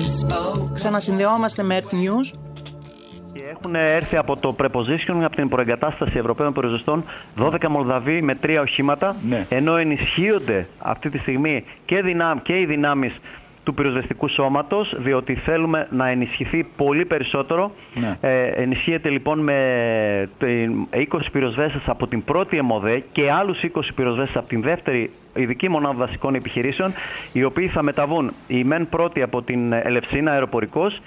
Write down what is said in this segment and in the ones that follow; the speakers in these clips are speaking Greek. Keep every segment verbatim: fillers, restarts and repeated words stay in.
Ξανασυνδεόμαστε με Earth News. Έχουν έρθει από το prepositioning, από την προεγκατάσταση Ευρωπαίων πυροσβεστών, δώδεκα Μολδαβοί με τρία οχήματα, ναι. ενώ ενισχύονται αυτή τη στιγμή και, δυνάμ, και οι δυνάμεις του πυροσβεστικού σώματος, διότι θέλουμε να ενισχυθεί πολύ περισσότερο. Ναι. Ε, ενισχύεται λοιπόν με είκοσι πυροσβέστες από την πρώτη ΕΜΟΔΕ και άλλους είκοσι πυροσβέστες από την δεύτερη ειδική μονάδα δασικών επιχειρήσεων, οι οποίοι θα μεταβούν η μεν πρώτη από την Ελευσίνα αεροπορικός.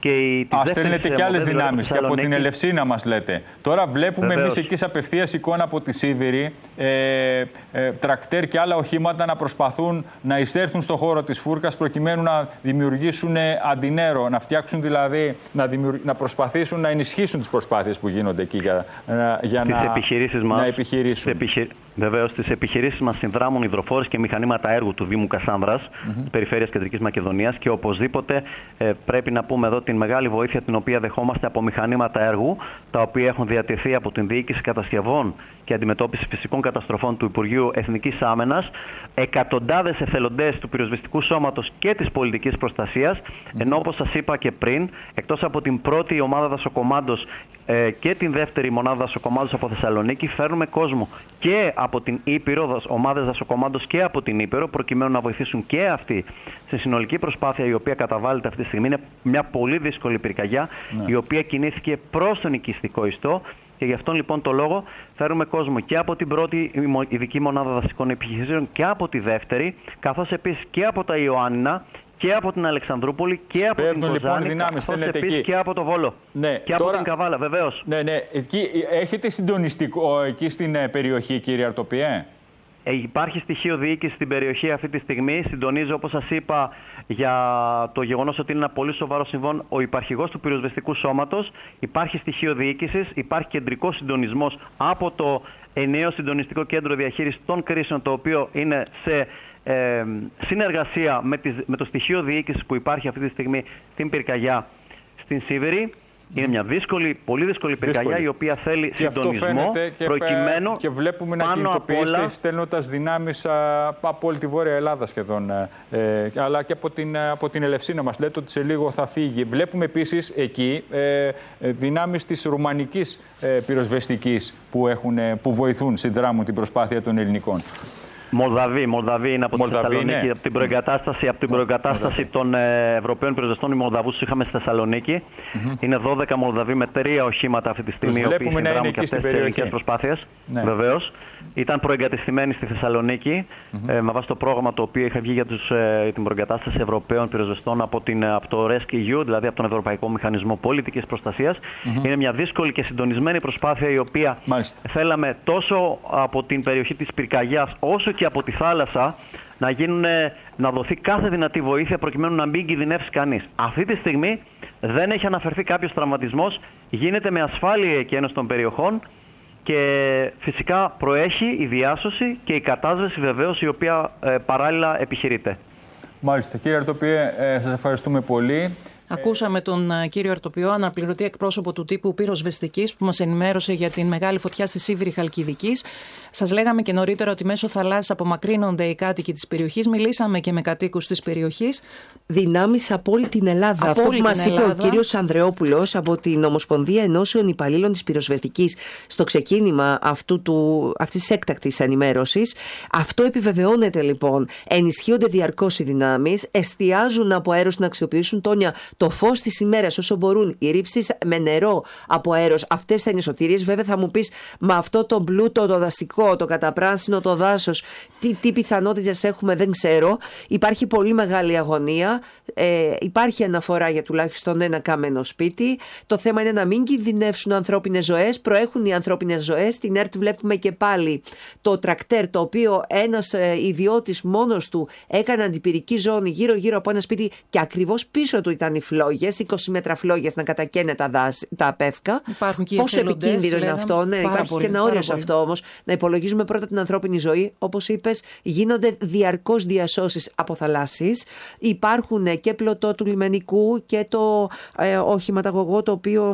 Α, στέλνετε και άλλες δυνάμεις και από την Ελευσίνα, μας λέτε. Τώρα βλέπουμε εμείς εκεί σε απευθείας εικόνα από τη Σίβηρη ε, ε, τρακτέρ και άλλα οχήματα να προσπαθούν να εισέλθουν στο χώρο της φούρκας προκειμένου να δημιουργήσουν αντινέρο, να φτιάξουν δηλαδή, να, δημιουργ... να προσπαθήσουν να ενισχύσουν τις προσπάθειες που γίνονται εκεί για, για να, επιχειρήσεις μας, να επιχειρήσουν. Επιχει... Βεβαίως, στις επιχειρήσεις μας συνδράμουν υδροφόρες και μηχανήματα έργου του Δήμου Κασάνδρας, mm-hmm. της Περιφέρειας Κεντρικής Μακεδονίας, και οπωσδήποτε ε, πρέπει να πούμε εδώ την μεγάλη βοήθεια την οποία δεχόμαστε από μηχανήματα έργου, τα οποία έχουν διατεθεί από την Διοίκηση Κατασκευών και Αντιμετώπιση Φυσικών Καταστροφών του Υπουργείου Εθνικής Άμυνας, εκατοντάδες εθελοντές του πυροσβεστικού σώματος και της πολιτικής προστασίας, mm-hmm. ενώ όπως σας είπα και πριν, εκτός από την πρώτη ομάδα δασοκομάντος ε, και την δεύτερη μονάδα δασοκομάντος από Θεσσαλονίκη, φέρνουμε κόσμο και από την Ήπειρο, ομάδες δασοκομάντος και από την Ήπειρο, προκειμένου να βοηθήσουν και αυτοί στη συνολική προσπάθεια η οποία καταβάλλεται αυτή τη στιγμή. Είναι μια πολύ δύσκολη πυρκαγιά, ναι. η οποία κινήθηκε προς τον οικιστικό ιστό. Και γι' αυτόν λοιπόν το λόγο φέρουμε κόσμο και από την πρώτη ειδική μονάδα δασικών επιχειρήσεων και από τη δεύτερη, καθώς επίσης και από τα Ιωάννινα και από την Αλεξανδρούπολη και από Παίρνουν, την Κοζάνη, λοιπόν, καθώς επίσης και από το Βόλο. Ναι, και τώρα... από την Καβάλα, βεβαίως. Ναι, ναι. Εκεί, έχετε συντονιστικό εκεί στην περιοχή, κύριε Αρτοπιέ? Ε, υπάρχει στοιχείο διοίκηση στην περιοχή αυτή τη στιγμή. Συντονίζω, όπως σας είπα, για το γεγονός ότι είναι ένα πολύ σοβαρό συμβάν ο υπαρχηγός του πυροσβεστικού σώματος. Υπάρχει στοιχείο διοίκησης, υπάρχει κεντρικός συντονισμός από το ενιαίο συντονιστικό κέντρο διαχείρισης των κρίσεων, το οποίο είναι σε ε, συνεργασία με, τις, με το στοιχείο διοίκησης που υπάρχει αυτή τη στιγμή στην πυρκαγιά στην Σίβηρη. Είναι μια δύσκολη, πολύ δύσκολη πυρκαγιά, η οποία θέλει και συντονισμό και προκειμένου και βλέπουμε να κινητοποιήσετε όλα... στέλνοντας δυνάμεις α, από όλη τη Βόρεια Ελλάδα σχεδόν, ε, αλλά και από την, από την Ελευσίνα. Μας λέτε ότι σε λίγο θα φύγει. Βλέπουμε επίσης εκεί ε, δυνάμεις της ρουμανικής ε, πυροσβεστικής που, έχουν, που βοηθούν, συνδράμουν την προσπάθεια των ελληνικών. Μολδαβοί, Μολδαβοί είναι από τη Θεσσαλονίκη, ναι. από την προεγκατάσταση, από την προεγκατάσταση των ε, Ευρωπαίων πυροσβεστών. Οι Μολδαβούς είχαμε στη Θεσσαλονίκη. Mm-hmm. Είναι δώδεκα Μολδαβοί με τρία οχήματα αυτή τη στιγμή, οι οποίοι συνδράμουν και αυτές τις ελληνικές προσπάθειες. Ναι. Βεβαίως. Ήταν προεγκατεστημένοι στη Θεσσαλονίκη mm-hmm. ε, με βάση το πρόγραμμα το οποίο είχε βγει για τους, ε, την προεγκατάσταση Ευρωπαίων πυροσβεστών από, την, από το RescEU, δηλαδή από τον Ευρωπαϊκό Μηχανισμό Πολιτικής Προστασίας. Mm-hmm. Είναι μια δύσκολη και συντονισμένη προσπάθεια, η οποία Μάλιστα. θέλαμε τόσο από την περιοχή της πυρκαγιάς όσο και από τη θάλασσα να, γίνουν, να δοθεί κάθε δυνατή βοήθεια προκειμένου να μην κινδυνεύσει κανείς. Αυτή τη στιγμή δεν έχει αναφερθεί κάποιος τραυματισμός, γίνεται με ασφάλεια η εκένωση των περιοχών και φυσικά προέχει η διάσωση και η κατάσβεση βεβαίως, η οποία ε, παράλληλα επιχειρείται. Μάλιστα. Κύριε Αρτοπιέ, ε, σας ευχαριστούμε πολύ. Ακούσαμε τον κύριο Αρτοπιό, αναπληρωτή εκπρόσωπο του τύπου πυροσβεστικής, που μας ενημέρωσε για την μεγάλη φωτιά στη Σίβηρη Χαλκιδικής. Σας λέγαμε και νωρίτερα ότι μέσω θαλάσσης απομακρύνονται οι κάτοικοι της περιοχής. Μιλήσαμε και με κατοίκους της περιοχής. Δυνάμεις από όλη την Ελλάδα. Από Αυτό όλη που μας είπε Ελλάδα. ο κύριος Ανδρεόπουλος από την Ομοσπονδία Ενώσεων Υπαλλήλων της Πυροσβεστικής στο ξεκίνημα αυτού του, αυτής της έκτακτης ενημέρωσης. Αυτό επιβεβαιώνεται λοιπόν. Ενισχύονται διαρκώς οι δυνάμεις, εστιάζουν από αέρος να αξιοποιήσουν, Τόνια, το φως της ημέρας όσο μπορούν, οι ρήψεις με νερό από αέρος. Αυτές θα είναι σωτηρίες. Βέβαια θα μου πεις, με αυτό το πλούτο, το δασικό, το καταπράσινο, το δάσος, τι, τι πιθανότητες έχουμε, δεν ξέρω. Υπάρχει πολύ μεγάλη αγωνία. Ε, υπάρχει αναφορά για τουλάχιστον ένα καμένο σπίτι. Το θέμα είναι να μην κινδυνεύσουν ανθρώπινες ζωές. Προέχουν οι ανθρώπινες ζωές. Στην ΕΡΤ βλέπουμε και πάλι το τρακτέρ, το οποίο ένας ε, ιδιώτης μόνος του έκανε αντιπυρική ζώνη γύρω-γύρω από ένα σπίτι και ακριβώς πίσω του ήταν οι φλόγες, είκοσι μέτρα φλόγες να κατακαίνε τα, δάση, τα απέφκα. Υπάρχουν και πόσο επικίνδυνο είναι αυτό. Ναι, υπάρχει πολύ, και ένα όριο πολύ. σε αυτό όμως. Να υπολογίζουμε πρώτα την ανθρώπινη ζωή. Όπως είπες, γίνονται διαρκώς διασώσεις από θαλάσσης. Υπάρχουν και πλωτό του λιμενικού και το ε, οχηματαγωγό, το οποίο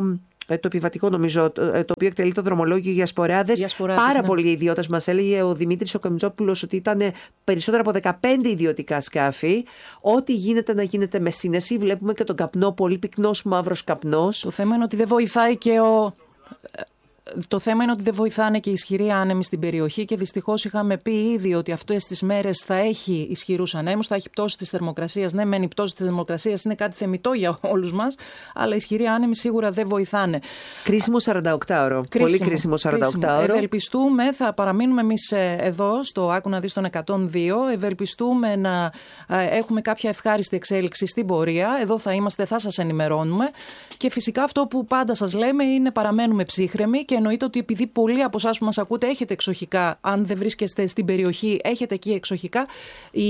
το επιβατικό νομίζω, το, το οποίο εκτελεί το δρομολόγιο για σποράδες. Για σποράδες Πάρα ναι. πολλοί ιδιώτες. Μας έλεγε ο Δημήτρης ο Καμιτζόπουλος ότι ήταν περισσότερα από δεκαπέντε ιδιωτικά σκάφη. Ό,τι γίνεται να γίνεται με σύνεση. Βλέπουμε και τον καπνό, πολύ πυκνός μαύρος καπνός. Το θέμα είναι ότι δεν βοηθάει και ο... Το θέμα είναι ότι δεν βοηθάνε και οι ισχυροί άνεμοι στην περιοχή και δυστυχώς είχαμε πει ήδη ότι αυτές τις μέρες θα έχει ισχυρούς ανέμους, θα έχει πτώση της θερμοκρασίας. Ναι, μεν η πτώση της θερμοκρασίας είναι κάτι θεμιτό για όλους μας, αλλά οι ισχυροί άνεμοι σίγουρα δεν βοηθάνε. Κρίσιμο σαρανταοκτάωρο. Πολύ κρίσιμο σαρανταοκτάωρο. Ευελπιστούμε, θα παραμείνουμε εμείς εδώ στο Άκου να δεις τον εκατόν δύο. Ευελπιστούμε να έχουμε κάποια ευχάριστη εξέλιξη στην πορεία. Εδώ θα είμαστε, θα σας ενημερώνουμε. Και φυσικά αυτό που πάντα σας λέμε είναι παραμένουμε ψύχρεμοι. Και εννοείται ότι επειδή πολλοί από εσάς που μας ακούτε έχετε εξοχικά, αν δεν βρίσκεστε στην περιοχή, έχετε εκεί εξοχικά, η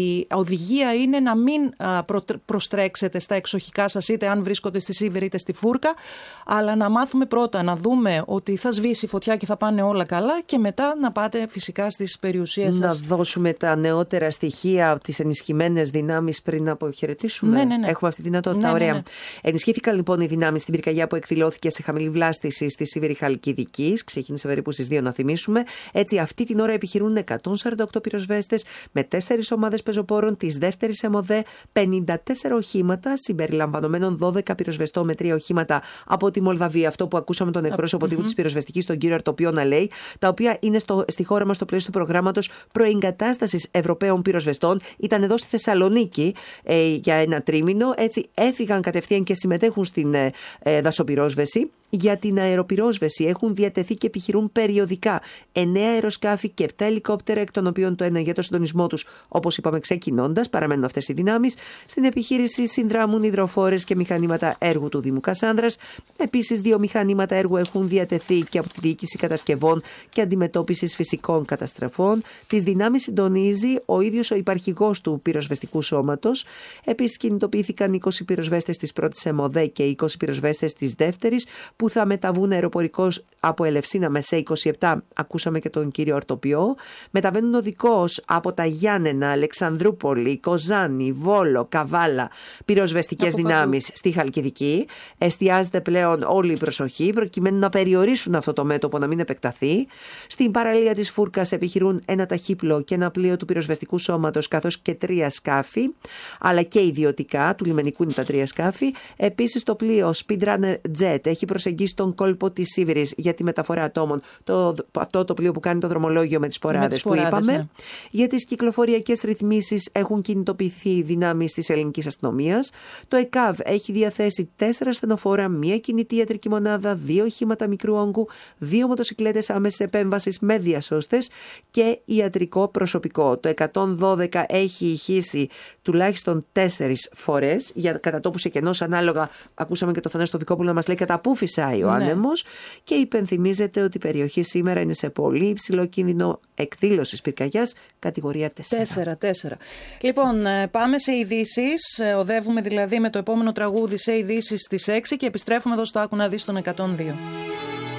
οδηγία είναι να μην προστρέξετε στα εξοχικά σας, είτε αν βρίσκονται στη Σίβηρη είτε στη Φούρκα, αλλά να μάθουμε πρώτα να δούμε ότι θα σβήσει η φωτιά και θα πάνε όλα καλά και μετά να πάτε φυσικά στις περιουσίες σας. Να δώσουμε τα νεότερα στοιχεία, τις ενισχυμένες δυνάμεις πριν να αποχαιρετήσουμε. Ναι, ναι, ναι. Έχουμε αυτή τη δυνατότητα. Ναι, Ωραία. ναι, ναι. Ενισχύθηκαν λοιπόν οι δυνάμεις στην πυρκαγιά που εκδηλώθηκε σε χαμηλή βλάστηση στη Σίβηρη Χαλκιδικής. Ξεκίνησε περίπου στις δύο, να θυμίσουμε. Έτσι, αυτή την ώρα επιχειρούν εκατόν σαράντα οκτώ πυροσβέστες με τέσσερις ομάδες πεζοπόρων της δεύτερης ΕΜΟΔΕ, πενήντα τέσσερα οχήματα συμπεριλαμβανομένων δώδεκα πυροσβεστών με τρία οχήματα από τη Μολδαβία. Αυτό που ακούσαμε τον εκπρόσωπο τύπου mm-hmm. της πυροσβεστικής, τον κύριο Αρτοπιό, να λέει, τα οποία είναι στο, στη χώρα μας στο πλαίσιο του προγράμματος προεγκατάστασης Ευρωπαίων πυροσβεστών. Ήταν εδώ στη Θεσσαλονίκη ε, για ένα τρίμηνο. Έτσι, έφυγαν κατευθείαν και συμμετέχουν στην ε, ε, δασοπυρόσβεση. Για την αεροπυρόσβεση έχουν διατεθεί και επιχειρούν περιοδικά εννέα αεροσκάφη και επτά ελικόπτερα, εκ των οποίων το ένα για το συντονισμό τους, όπως είπαμε ξεκινώντας, παραμένουν αυτές οι δυνάμεις. Στην επιχείρηση συνδράμουν υδροφόρες και μηχανήματα έργου του Δήμου Κασάνδρας. Επίσης, δύο μηχανήματα έργου έχουν διατεθεί και από τη Διοίκηση Κατασκευών και Αντιμετώπισης Φυσικών Καταστροφών. Τις δυνάμεις συντονίζει ο ίδιος ο υπαρχηγός του πυροσβεστικού σώματος. Επίσης, κινητοποιήθηκαν είκοσι πυροσβέστες της πρώτης ΕΜΟΔΕ και είκοσι πυροσβέστες της δεύτερης, που θα μεταβούν αεροπορικώς από Ελευσίνα με σε είκοσι επτά. Ακούσαμε και τον κύριο Ορτοπιό. Μεταβαίνουν οδικώς από τα Γιάννενα, Αλεξανδρούπολη, Κοζάνη, Βόλο, Καβάλα, πυροσβεστικές δυνάμεις στη Χαλκιδική. Εστιάζεται πλέον όλη η προσοχή προκειμένου να περιορίσουν αυτό το μέτωπο, να μην επεκταθεί. Στην παραλία της Φούρκας επιχειρούν ένα ταχύπλο και ένα πλοίο του πυροσβεστικού σώματος, καθώς και τρία σκάφη, αλλά και ιδιωτικά, του λιμενικού είναι τα τρία σκάφη. Επίσης, το πλοίο Speedrunner Jet έχει προσεγγίσει στον κόλπο της Σίβηρης για τη μεταφορά ατόμων. Το, αυτό το πλοίο που κάνει το δρομολόγιο με τις σποράδες που είπαμε. Ναι. Για τις κυκλοφοριακές ρυθμίσεις έχουν κινητοποιηθεί δυνάμεις της ελληνικής αστυνομίας. Το ΕΚΑΒ έχει διαθέσει τέσσερα στενοφόρα, μία κινητή ιατρική μονάδα, δύο οχήματα μικρού όγκου, δύο μοτοσικλέτες άμεσης επέμβασης με διασώστες και ιατρικό προσωπικό. Το εκατόν δώδεκα έχει ηχήσει τουλάχιστον τέσσερις φορές για κατατόπους εκενός, ανάλογα. Ακούσαμε και το Θανάση Βικόπουλο να μας λέει κατά πού φυσάει ο ναι. άνεμος, και υπενθυμίζεται ότι η περιοχή σήμερα είναι σε πολύ υψηλό κίνδυνο εκδήλωσης πυρκαγιάς κατηγορία τέσσερα. τέσσερα, τέσσερα. Λοιπόν, πάμε σε ειδήσεις. Οδεύουμε δηλαδή με το επόμενο τραγούδι σε ειδήσεις στις έξι και επιστρέφουμε εδώ στο Άκου να δεις τον εκατόν δύο.